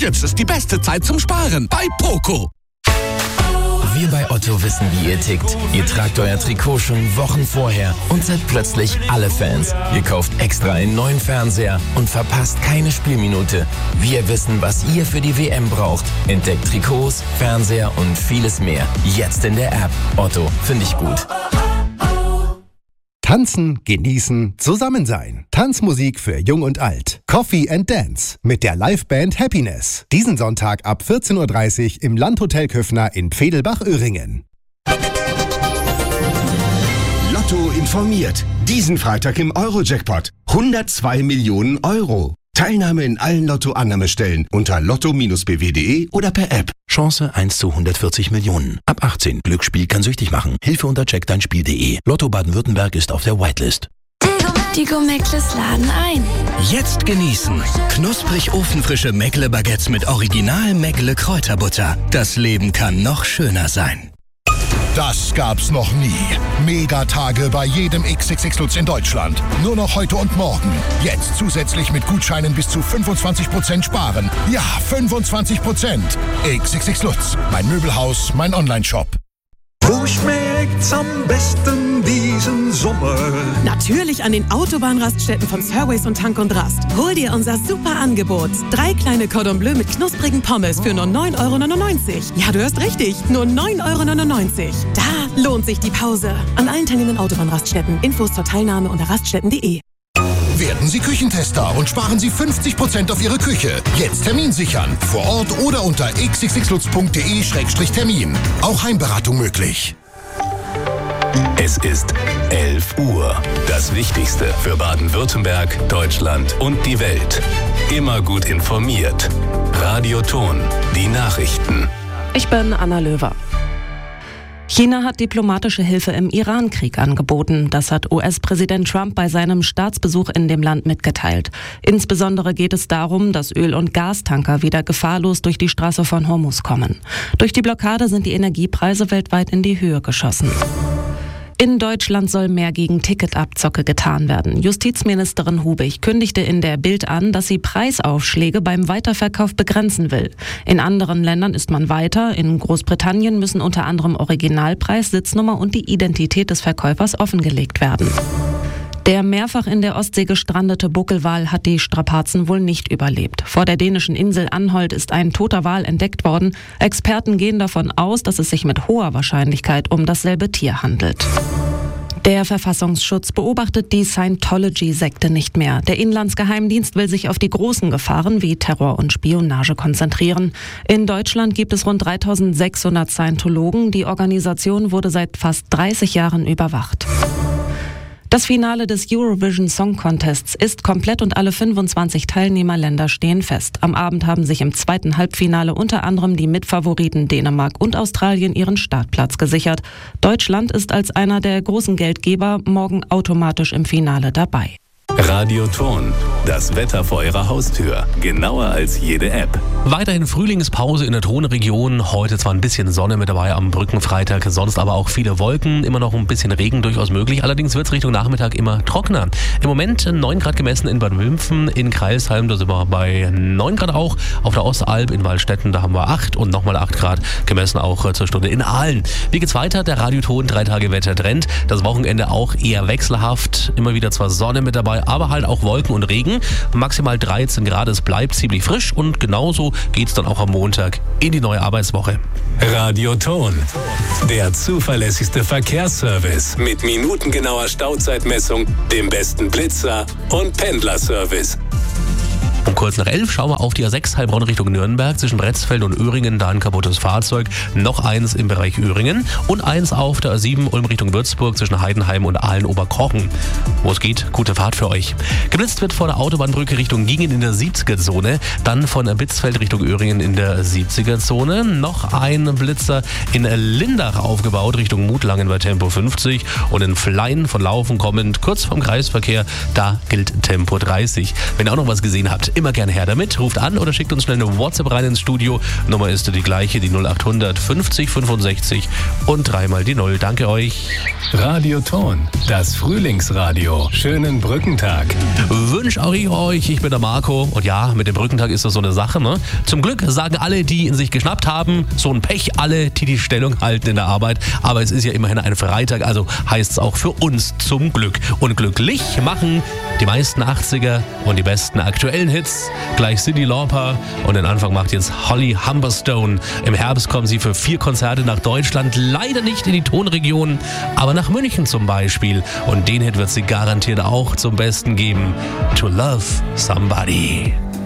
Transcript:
Jetzt ist die beste Zeit zum Sparen bei Poco. Wir bei Otto wissen, wie ihr tickt. Ihr tragt euer Trikot schon Wochen vorher und seid plötzlich alle Fans. Ihr kauft extra einen neuen Fernseher und verpasst keine Spielminute. Wir wissen, was ihr für die WM braucht. Entdeckt Trikots, Fernseher und vieles mehr. Jetzt in der App. Otto, finde ich gut. Tanzen, genießen, zusammen sein. Tanzmusik für Jung und Alt. Coffee and Dance mit der Liveband Happiness. Diesen Sonntag ab 14.30 Uhr im Landhotel Köffner in Pfedelbach-Öhringen. Lotto informiert. Diesen Freitag im Euro-Jackpot. 102 Millionen Euro. Teilnahme in allen Lotto-Annahmestellen unter lotto-bw.de oder per App. Chance 1 zu 140 Millionen. Ab 18. Glücksspiel kann süchtig machen. Hilfe unter checkdeinspiel.de. Lotto Baden-Württemberg ist auf der Whitelist. Die Gourmettles laden ein. Jetzt genießen. Knusprig ofenfrische Meckle-Baguettes mit Original Meckle-Kräuterbutter. Das Leben kann noch schöner sein. Das gab's noch nie. Megatage bei jedem XXX Lutz in Deutschland. Nur noch heute und morgen. Jetzt zusätzlich mit Gutscheinen bis zu 25% sparen. Ja, 25%. XXX Lutz. Mein Möbelhaus, mein Onlineshop. Wo schmeckt's am besten diesen Sommer? Natürlich an den Autobahnraststätten von Surways und Tank und Rast. Hol dir unser super Angebot. 3 kleine Cordon Bleu mit knusprigen Pommes für nur 9,99 €. Ja, du hörst richtig. Nur 9,99 €. Da lohnt sich die Pause. An allen teilnehmenden Autobahnraststätten. Infos zur Teilnahme unter raststätten.de. Werden Sie Küchentester und sparen Sie 50% auf Ihre Küche. Jetzt Termin sichern. Vor Ort oder unter xxxlutz.de/termin. Auch Heimberatung möglich. Es ist 11 Uhr. Das Wichtigste für Baden-Württemberg, Deutschland und die Welt. Immer gut informiert. Radioton. Die Nachrichten. Ich bin Anna Löwer. China hat diplomatische Hilfe im Iran-Krieg angeboten. Das hat US-Präsident Trump bei seinem Staatsbesuch in dem Land mitgeteilt. Insbesondere geht es darum, dass Öl- und Gastanker wieder gefahrlos durch die Straße von Hormuz kommen. Durch die Blockade sind die Energiepreise weltweit in die Höhe geschossen. In Deutschland soll mehr gegen Ticketabzocke getan werden. Justizministerin Hubig kündigte in der Bild an, dass sie Preisaufschläge beim Weiterverkauf begrenzen will. In anderen Ländern ist man weiter. In Großbritannien müssen unter anderem Originalpreis, Sitznummer und die Identität des Verkäufers offengelegt werden. Der mehrfach in der Ostsee gestrandete Buckelwal hat die Strapazen wohl nicht überlebt. Vor der dänischen Insel Anholt ist ein toter Wal entdeckt worden. Experten gehen davon aus, dass es sich mit hoher Wahrscheinlichkeit um dasselbe Tier handelt. Der Verfassungsschutz beobachtet die Scientology-Sekte nicht mehr. Der Inlandsgeheimdienst will sich auf die großen Gefahren wie Terror und Spionage konzentrieren. In Deutschland gibt es rund 3600 Scientologen. Die Organisation wurde seit fast 30 Jahren überwacht. Das Finale des Eurovision Song Contests ist komplett und alle 25 Teilnehmerländer stehen fest. Am Abend haben sich im zweiten Halbfinale unter anderem die Mitfavoriten Dänemark und Australien ihren Startplatz gesichert. Deutschland ist als einer der großen Geldgeber morgen automatisch im Finale dabei. Radioton. Das Wetter vor Ihrer Haustür. Genauer als jede App. Weiterhin Frühlingspause in der Tonregion. Heute zwar ein bisschen Sonne mit dabei am Brückenfreitag, sonst aber auch viele Wolken. Immer noch ein bisschen Regen durchaus möglich. Allerdings wird es Richtung Nachmittag immer trockener. Im Moment 9 Grad gemessen in Bad Wimpfen, in Crailsheim, da sind wir bei 9 Grad auch. Auf der Ostalb in Waldstätten, da haben wir 8 und nochmal 8 Grad gemessen auch zur Stunde in Aalen. Wie geht's weiter? Der Radioton 3 Tage Wettertrend. Das Wochenende auch eher wechselhaft. Immer wieder zwar Sonne mit dabei, aber halt auch Wolken und Regen. Maximal 13 Grad, es bleibt ziemlich frisch und genauso geht's dann auch am Montag in die neue Arbeitswoche. Radioton. Der zuverlässigste Verkehrsservice mit minutengenauer Stauzeitmessung, dem besten Blitzer und Pendlerservice. Um kurz nach 11 schauen wir auf die A6 Heilbronn Richtung Nürnberg. Zwischen Retzfeld und Öhringen da ein kaputtes Fahrzeug. Noch eins im Bereich Öhringen. Und eins auf der A7 Ulm Richtung Würzburg zwischen Heidenheim und Aalen-Oberkochen. Wo es geht, gute Fahrt für euch. Geblitzt wird vor der Autobahnbrücke Richtung Giengen in der 70er-Zone. Dann von Bitzfeld Richtung Öhringen in der 70er-Zone. Noch ein Blitzer in Lindach aufgebaut Richtung Mutlangen bei Tempo 50. Und in Flein von Laufen kommend kurz vom Kreisverkehr, da gilt Tempo 30. Wenn ihr auch noch was gesehen habt, immer gerne her damit. Ruft an oder schickt uns schnell eine WhatsApp rein ins Studio. Nummer ist die gleiche, die 0800 50 65 und 3 mal die 0. Danke euch. Radioton, das Frühlingsradio. Schönen Brückentag. Wünsche auch ich euch. Ich bin der Marco. Und ja, mit dem Brückentag ist das so eine Sache, ne? Zum Glück sagen alle, die ihn sich geschnappt haben, so ein Pech, alle, die die Stellung halten in der Arbeit. Aber es ist ja immerhin ein Freitag, also heißt es auch für uns zum Glück. Und glücklich machen die meisten 80er und die besten aktuellen Hits. Gleich Cyndi Lauper und den Anfang macht jetzt Holly Humberstone. Im Herbst kommen sie für 4 Konzerte nach Deutschland. Leider nicht in die Tonregion, aber nach München zum Beispiel. Und den Hit wird sie garantiert auch zum Besten geben. To Love Somebody.